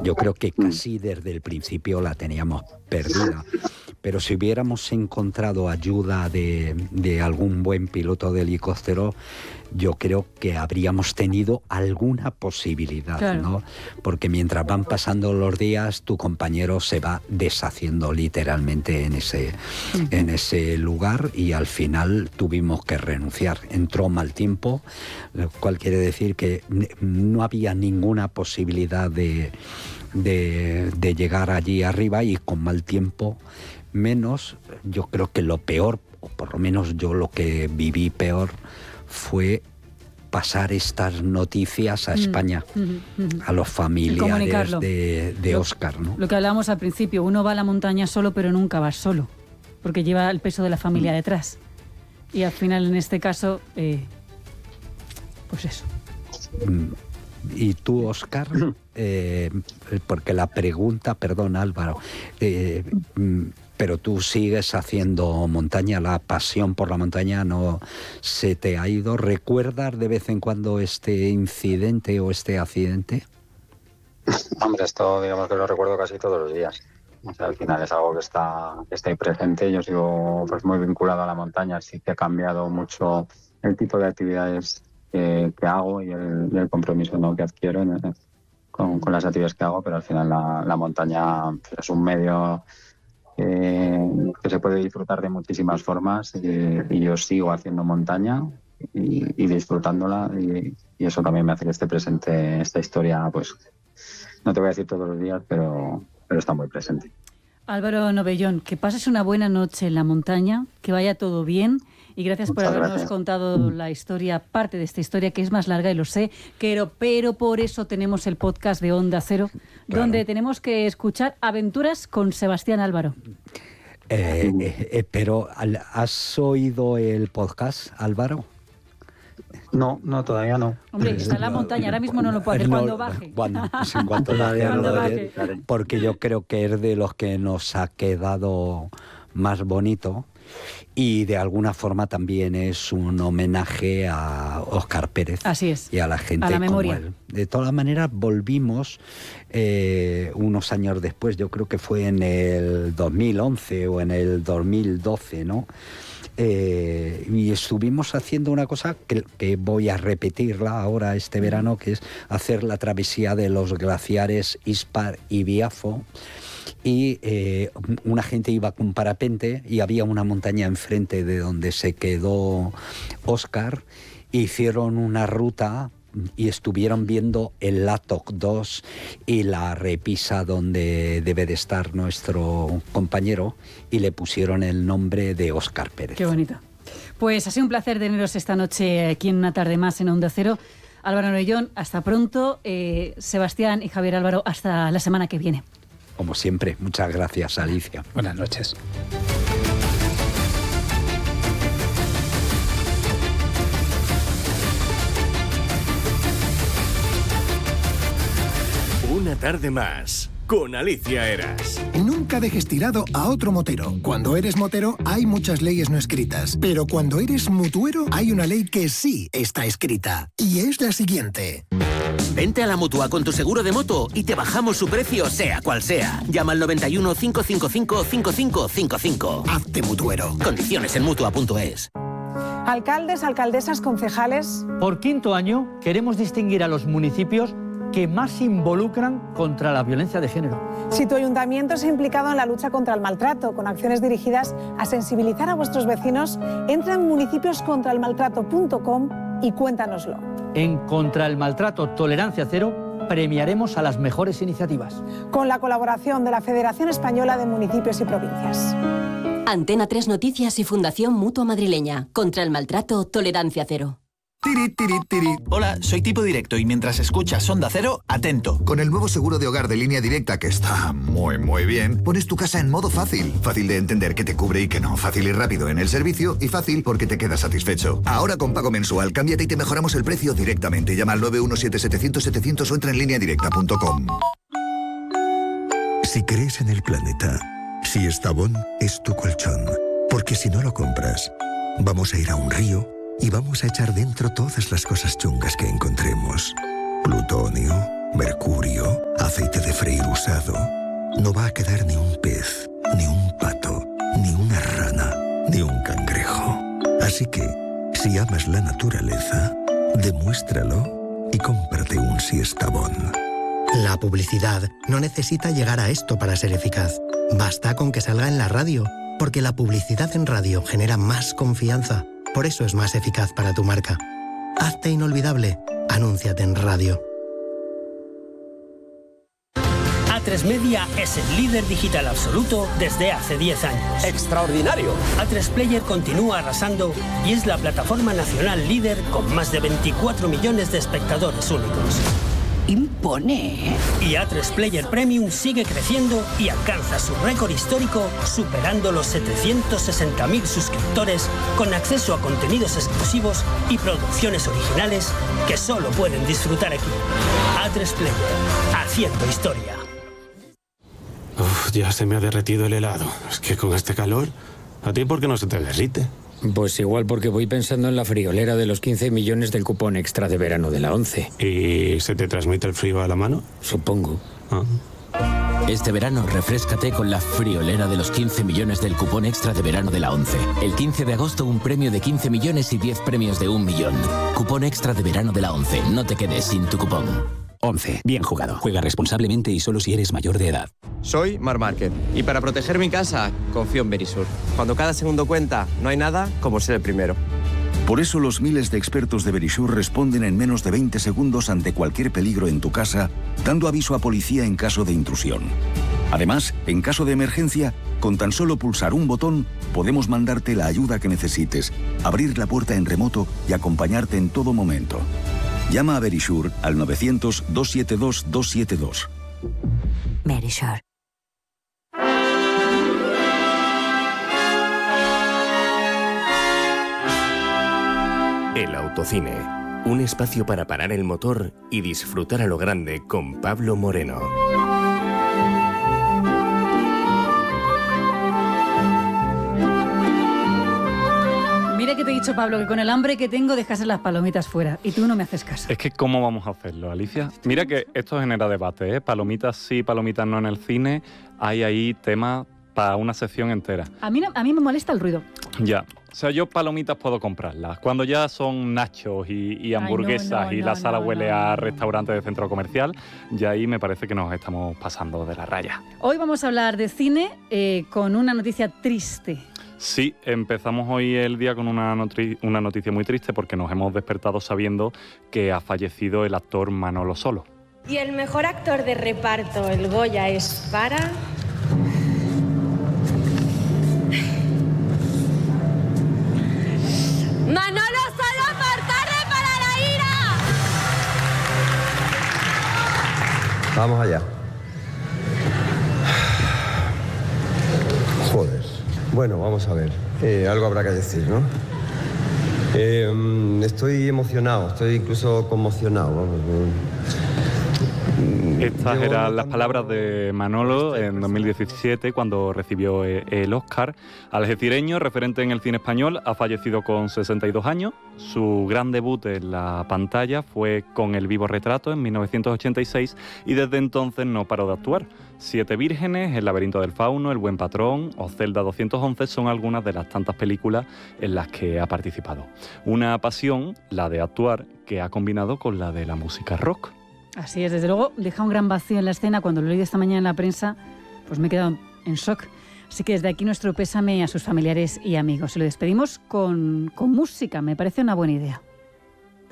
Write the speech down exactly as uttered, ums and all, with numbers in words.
Yo creo que casi desde el principio la teníamos perdida. Pero si hubiéramos encontrado ayuda de, de algún buen piloto de helicóptero, yo creo que habríamos tenido alguna posibilidad, claro, ¿no? Porque mientras van pasando los días, tu compañero se va deshaciendo literalmente en ese, uh-huh. en ese lugar, y al final tuvimos que renunciar. Entró mal tiempo, lo cual quiere decir que no había ninguna posibilidad de, de, de llegar allí arriba, y con mal tiempo menos. Yo creo que lo peor, o por lo menos yo lo que viví peor, fue pasar estas noticias a España, mm, mm, mm. a los familiares de, de Óscar, ¿no? Lo que hablábamos al principio, uno va a la montaña solo, pero nunca va solo, porque lleva el peso de la familia mm. detrás. Y al final, en este caso, eh, pues eso. ¿Y tú, Óscar? Eh, porque la pregunta, perdón, Álvaro, eh, pero tú sigues haciendo montaña, la pasión por la montaña no se te ha ido. ¿Recuerdas de vez en cuando este incidente o este accidente? Hombre, esto digamos que lo recuerdo casi todos los días. O sea, al final es algo que está, que está ahí presente. Yo sigo pues muy vinculado a la montaña, sí que ha cambiado mucho el tipo de actividades que, que hago y el, y el compromiso, ¿no?, que adquiero en, con, con las actividades que hago, pero al final la, la montaña pues, es un medio Eh, que se puede disfrutar de muchísimas formas, y, y yo sigo haciendo montaña y, y disfrutándola, y, y eso también me hace que esté presente esta historia, pues no te voy a decir todos los días, pero, pero está muy presente. Álvaro Novellón, que pases una buena noche en la montaña, que vaya todo bien, y gracias Muchas por habernos gracias. contado la historia, parte de esta historia que es más larga y lo sé, pero, pero por eso tenemos el podcast de Onda Cero, claro, donde tenemos que escuchar aventuras con Sebastián Álvaro. Eh, eh, eh, pero, ¿has oído el podcast, Álvaro? No, no, todavía no. Hombre, está en la montaña, ahora mismo no lo puedo hacer, no, cuando baje. Cuando, pues en cuanto baje, cuando baje. Porque yo creo que es de los que nos ha quedado más bonito, y de alguna forma también es un homenaje a Óscar Pérez. Así es, y a la gente a la como memoria. él. De todas maneras, volvimos eh, unos años después, yo creo que fue en el dos mil once o en el dos mil doce, ¿no? Eh, y estuvimos haciendo una cosa que, que voy a repetirla ahora este verano, que es hacer la travesía de los glaciares Ispar y Biafo. Y eh, una gente iba con parapente y había una montaña enfrente de donde se quedó Óscar. Hicieron una ruta y estuvieron viendo el Latok dos y la repisa donde debe de estar nuestro compañero, y le pusieron el nombre de Óscar Pérez. Qué bonito. Pues ha sido un placer teneros esta noche aquí en Una Tarde Más en Onda Cero. Álvaro Novellón, hasta pronto. Eh, Sebastián y Javier Álvaro, hasta la semana que viene. Como siempre, muchas gracias, Alicia. Buenas noches. Una tarde más con Alicia Eras. Nunca dejes tirado a otro motero. Cuando eres motero hay muchas leyes no escritas, pero cuando eres mutuero hay una ley que sí está escrita, y es la siguiente. Vente a la Mutua con tu seguro de moto y te bajamos su precio sea cual sea. Llama al noventa y uno, cinco cinco cinco, cinco cinco cinco cinco. Hazte mutuero. Condiciones en mutua punto es. Alcaldes, alcaldesas, concejales. Por quinto año queremos distinguir a los municipios que más se involucran contra la violencia de género. Si tu ayuntamiento se ha implicado en la lucha contra el maltrato, con acciones dirigidas a sensibilizar a vuestros vecinos, entra en municipios contra el maltrato punto com y cuéntanoslo. En Contra el Maltrato Tolerancia Cero premiaremos a las mejores iniciativas. Con la colaboración de la Federación Española de Municipios y Provincias. Antena tres Noticias y Fundación Mutua Madrileña. Contra el Maltrato Tolerancia Cero. Tiri, tiri, tiri. Hola, soy Tipo Directo y mientras escuchas Onda Cero, atento. Con el nuevo seguro de hogar de Línea Directa, que está muy, muy bien, pones tu casa en modo fácil. Fácil de entender que te cubre y que no. Fácil y rápido en el servicio, y fácil porque te quedas satisfecho. Ahora con pago mensual, cámbiate y te mejoramos el precio directamente. Llama al nueve uno siete, setecientos, setecientos o entra en línea directa punto com. Si crees en el planeta, si Estavón es tu colchón. Porque si no lo compras, vamos a ir a un río y vamos a echar dentro todas las cosas chungas que encontremos. Plutonio, mercurio, azufre. aceite de freír usado, no va a quedar ni un pez, ni un pato, ni una rana, ni un cangrejo. Así que, si amas la naturaleza, demuéstralo y cómprate un Siestabón. La publicidad no necesita llegar a esto para ser eficaz. Basta con que salga en la radio, porque la publicidad en radio genera más confianza. Por eso es más eficaz para tu marca. Hazte inolvidable. Anúnciate en radio. A tres Media es el líder digital absoluto desde hace diez años. ¡Extraordinario! A tres Player continúa arrasando y es la plataforma nacional líder con más de veinticuatro millones de espectadores únicos. Impone. Y A tres Player Premium sigue creciendo y alcanza su récord histórico superando los setecientos sesenta mil suscriptores con acceso a contenidos exclusivos y producciones originales que solo pueden disfrutar aquí. A tres Player, haciendo historia. Uf, ya se me ha derretido el helado. Es que con este calor, ¿a ti por qué no se te derrite? Pues igual porque voy pensando en la friolera de los quince millones del cupón extra de verano de la ONCE. ¿Y se te transmite el frío a la mano? Supongo. Ah. Este verano refréscate con la friolera de los quince millones del cupón extra de verano de la ONCE. El quince de agosto un premio de quince millones y diez premios de un millón. Cupón extra de verano de la ONCE. No te quedes sin tu cupón. ONCE. Bien jugado. Juega responsablemente y solo si eres mayor de edad. Soy Mar Márquez y para proteger mi casa confío en Verisur. Cuando cada segundo cuenta, no hay nada como ser el primero. Por eso los miles de expertos de Verisur responden en menos de veinte segundos ante cualquier peligro en tu casa, dando aviso a policía en caso de intrusión. Además, en caso de emergencia, con tan solo pulsar un botón, podemos mandarte la ayuda que necesites, abrir la puerta en remoto y acompañarte en todo momento. Llama a Verisur al novecientos, doscientos setenta y dos, doscientos setenta y dos. Verisur. El Autocine, un espacio para parar el motor y disfrutar a lo grande con Pablo Moreno. Mira que te he dicho, Pablo, que con el hambre que tengo dejas las palomitas fuera y tú no me haces caso. Es que ¿cómo vamos a hacerlo, Alicia? Mira que esto genera debate, ¿eh? Palomitas sí, palomitas no en el cine. Hay ahí tema para una sección entera. A mí, a mí me molesta el ruido. Ya. O sea, yo palomitas puedo comprarlas. Cuando ya son nachos y, y hamburguesas Ay, no, no, y no, la sala no, huele no, a restaurante de centro comercial, ya ahí me parece que nos estamos pasando de la raya. Hoy vamos a hablar de cine eh, con una noticia triste. Sí, empezamos hoy el día con una, notri- una noticia muy triste porque nos hemos despertado sabiendo que ha fallecido el actor Manolo Solo. Y el mejor actor de reparto, el Goya, es para... ¡Manolo Solo por Tarde para la Ira! Vamos allá. Joder. Bueno, vamos a ver. Eh, algo habrá que decir, ¿no? Eh, estoy emocionado, estoy incluso conmocionado. Vamos. Estas eran las palabras de Manolo en dos mil diecisiete cuando recibió el Oscar. Algecireño, referente en el cine español, ha fallecido con sesenta y dos años. Su gran debut en la pantalla fue con El vivo retrato en mil novecientos ochenta y seis y desde entonces no paró de actuar. Siete vírgenes, El laberinto del fauno, El buen patrón o Celda doscientos once son algunas de las tantas películas en las que ha participado. Una pasión, la de actuar, que ha combinado con la de la música rock. Así es, desde luego deja un gran vacío en la escena. Cuando lo leí esta mañana en la prensa, pues me he quedado en shock. Así que desde aquí nuestro pésame a sus familiares y amigos. Y lo despedimos con, con música, me parece una buena idea.